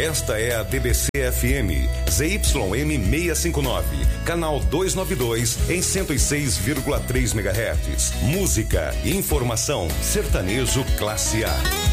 Esta é a TBC-FM, ZYM 659, canal 292, em 106,3 MHz. Música e informação, sertanejo classe A.